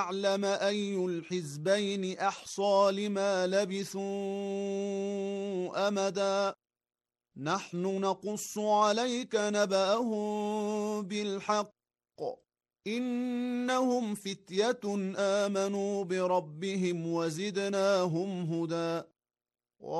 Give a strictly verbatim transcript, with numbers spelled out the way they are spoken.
لنعلم أي الحزبين أحصى لما لبثوا أمدا نحن نقص عليك نبأهم بالحق إنهم فتية آمنوا بربهم وزدناهم هدى